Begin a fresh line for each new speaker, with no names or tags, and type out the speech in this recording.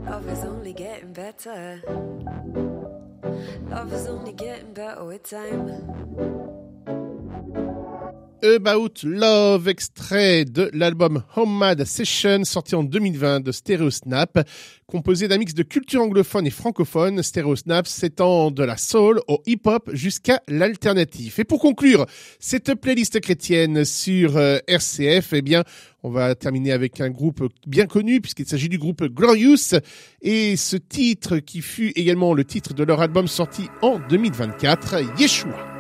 Love is only getting better. Love is only getting better with time.
About Love, extrait de l'album Homemade Session, sorti en 2020 de Stereosnap, composé d'un mix de culture anglophone et francophone. Stereosnap s'étend de la soul au hip-hop jusqu'à l'alternatif. Et pour conclure cette playlist chrétienne sur RCF, eh bien, on va terminer avec un groupe bien connu puisqu'il s'agit du groupe Glorious et ce titre qui fut également le titre de leur album sorti en 2024, Yeshua.